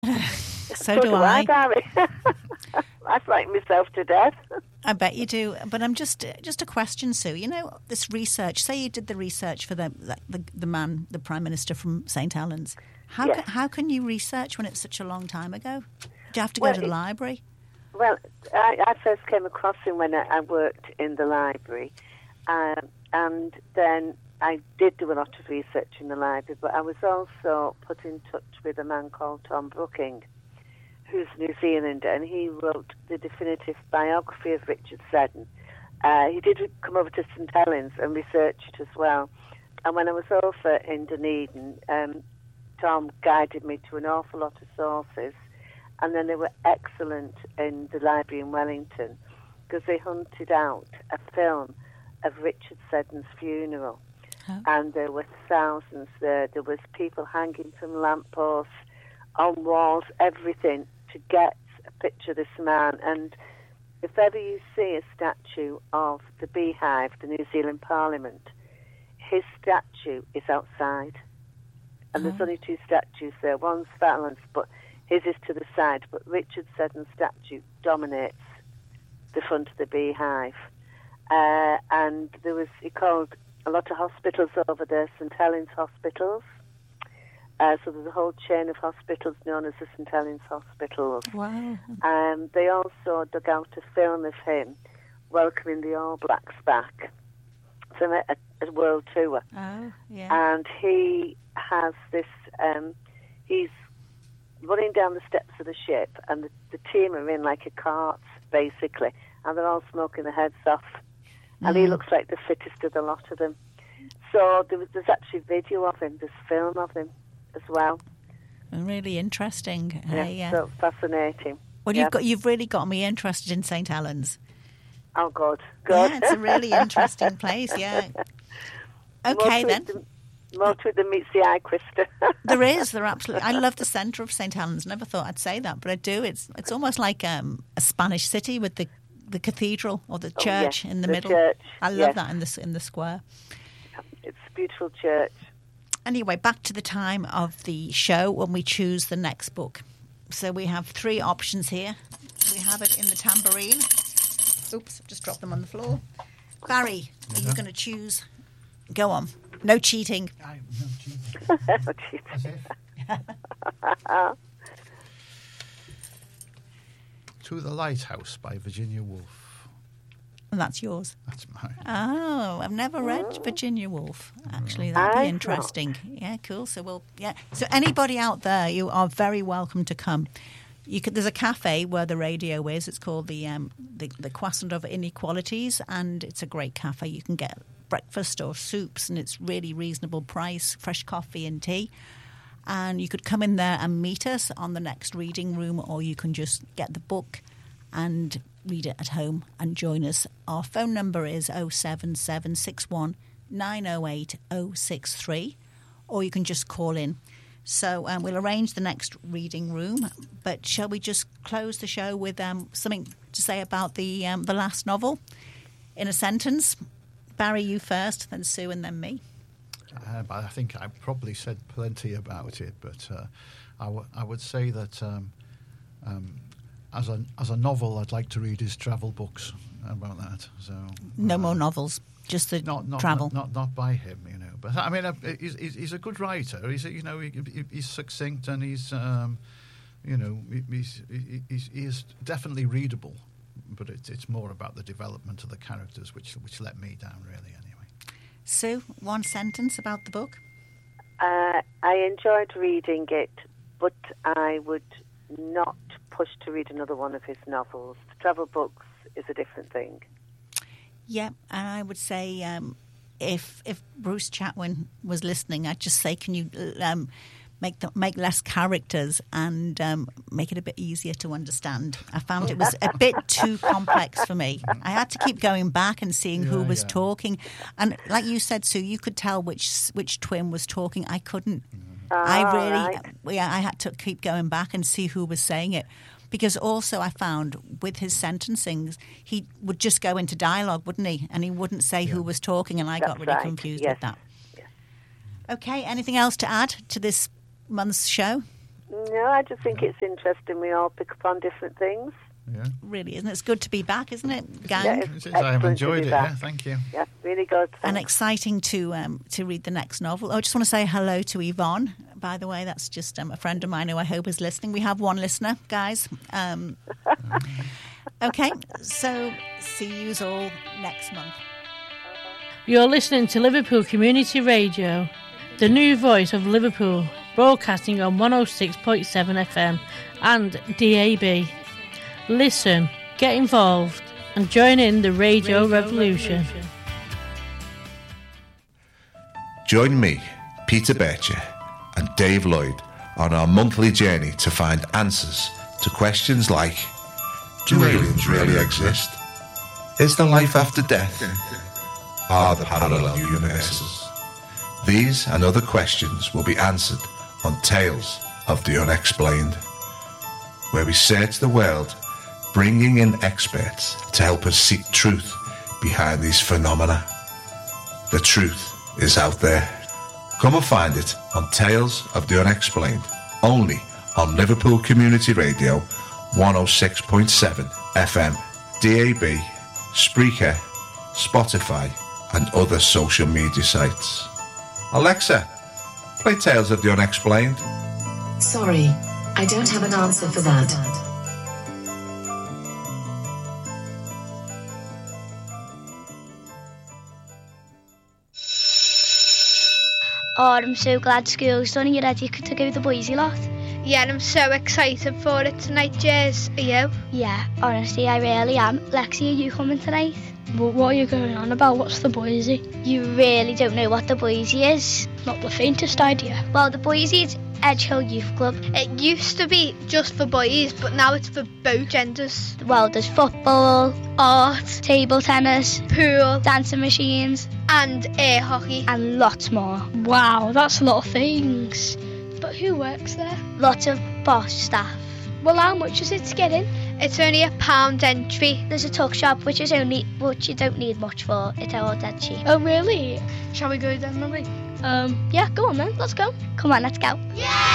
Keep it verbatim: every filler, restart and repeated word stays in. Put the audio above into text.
So, so do, do I. I Barry. I frighten myself to death. I bet you do. But I'm just just a question, Sue. You know, this research. Say you did the research for the the, the man, the Prime Minister from Saint Helens. How yes. can, how can you research when it's such a long time ago? Do you have to go well, to the it, library? Well, I, I first came across him when I, I worked in the library, um, and then I did do a lot of research in the library. But I was also put in touch with a man called Tom Brooking, who's New Zealander, and he wrote the definitive biography of Richard Seddon. Uh, he did come over to Saint Helens and research it as well. And when I was over in Dunedin, um, Tom guided me to an awful lot of sources, and then they were excellent in the library in Wellington because they hunted out a film of Richard Seddon's funeral. Oh. And there were thousands there. There was people hanging from lampposts, on walls, everything, to get a picture of this man. And if ever you see a statue of the Beehive, the New Zealand Parliament, his statue is outside. And oh. there's only two statues there. One's Vatlands, but his is to the side. But Richard Seddon's statue dominates the front of the Beehive. Uh, and there was, he called a lot of hospitals over there Saint Helens Hospitals. Uh, so there's a whole chain of hospitals known as the Saint Helens Hospitals. Wow. Um, they also dug out a film of him welcoming the All Blacks back from a, a, a world tour. Oh, yeah. And he has this, um, he's running down the steps of the ship, and the, the team are in like a cart, basically, and they're all smoking their heads off. And mm. he looks like the fittest of the lot of them. So there was, there's actually video of him, there's film of him as well. Really interesting. Yeah, uh, yeah. So fascinating. Well, yeah. you've got you've really got me interested in Saint Helens. Oh, good, good. Yeah, it's a really interesting place. Yeah. Okay, more then. The, more to it than meets the eye, Krista. There is. There absolutely. I love the centre of Saint Helens. Never thought I'd say that, but I do. It's it's almost like um, a Spanish city with the the cathedral or the church oh, yes, in the, the middle. Church, I love yes. that in the in the square. It's a beautiful church. Anyway, back to the time of the show when we choose the next book. So we have three options here. We have it in the tambourine. Oops, I've just dropped them on the floor. Barry, are you going to choose? Go on. No cheating. I, no cheating. no cheating. As if. To the Lighthouse by Virginia Woolf. And that's yours. That's mine. Oh, I've never read oh. Virginia Woolf. Actually, that'd be I interesting. Know. Yeah, cool. So we'll yeah. So anybody out there, you are very welcome to come. You could, there's a cafe where the radio is. It's called the um, the, the Croissant of Inequalities, and it's a great cafe. You can get breakfast or soups, and it's really reasonable price, fresh coffee and tea. And you could come in there and meet us on the next reading room, or you can just get the book and read it at home and join us. Our phone number is oh seven seven six one nine oh eight oh six three, or you can just call in. So um, we'll arrange the next reading room, but shall we just close the show with um, something to say about the um, the last novel in a sentence? Barry, you first, then Sue, and then me. Uh, I think I probably said plenty about it, but uh, I, w- I would say that um, um, as a as a novel, I'd like to read his travel books about that. So no uh, more novels, just the not, not, travel. Not, not not by him, you know. But I mean, uh, he's, he's a good writer. He's you know he, he's succinct and he's um, you know he's, he's he is definitely readable. But it's it's more about the development of the characters, which which let me down really. Anyway. Sue, one sentence about the book. Uh, I enjoyed reading it, but I would not push to read another one of his novels. Travel books is a different thing. Yeah, and I would say um, if if Bruce Chatwin was listening, I'd just say, can you um, make the, make less characters and um, make it a bit easier to understand? I found it was a bit too complex for me. I had to keep going back and seeing yeah, who was yeah. talking. And like you said, Sue, you could tell which which twin was talking. I couldn't. Oh, I really, right. yeah, I had to keep going back and see who was saying it. Because also I found with his sentencings, he would just go into dialogue, wouldn't he? And he wouldn't say yeah. who was talking, and I That's got really right. confused yes. with that. Yes. Okay, anything else to add to this month's show? No, I just think it's interesting. We all pick up on different things. Yeah. Really, isn't it? It's good to be back, isn't it, gang? Yeah, It it's is. I have excellent to enjoyed be it. back. Yeah, thank you. Yeah, really good. And exciting to um, to read the next novel. Oh, I just want to say hello to Yvonne, by the way. That's just um, a friend of mine who I hope is listening. We have one listener, guys. Um, okay, so see you all next month. You're listening to Liverpool Community Radio, the new voice of Liverpool, broadcasting on one oh six point seven F M and D A B. Listen, get involved, and join in the radio, radio revolution. revolution. Join me, Peter Bircher, and Dave Lloyd on our monthly journey to find answers to questions like: do aliens really exist? Is there life after death? Are there parallel universes? These and other questions will be answered on Tales of the Unexplained, where we search the world, bringing in experts to help us seek truth behind these phenomena. The truth is out there. Come and find it on Tales of the Unexplained, only on Liverpool Community Radio, one oh six point seven F M, D A B, Spreaker, Spotify, and other social media sites. Alexa, play Tales of the Unexplained. Sorry, I don't have an answer for that. Oh, I'm so glad school's done and you're ready to go to the boysy lot. Yeah, and I'm so excited for it tonight, Jez. Are you? Yeah, honestly, I really am. Lexi, are you coming tonight? But what are you going on about? What's the boysy? You really don't know what the boysy is? Not the faintest idea. Well, the boysy is Edge Hill Youth Club. It used to be just for boys, but now it's for both genders. Well, there's football, art, table tennis, pool, dancing machines, and air hockey, and lots more. Wow, that's a lot of things. But who works there? Lots of boss staff. Well, how much is it to get in? It's only a pound entry. There's a tuck shop, which is only, which you don't need much for. It's all dead cheap. Oh, really? Shall we go then, Mummy? Um, yeah, go on then. Let's go. Come on, let's go. Yeah!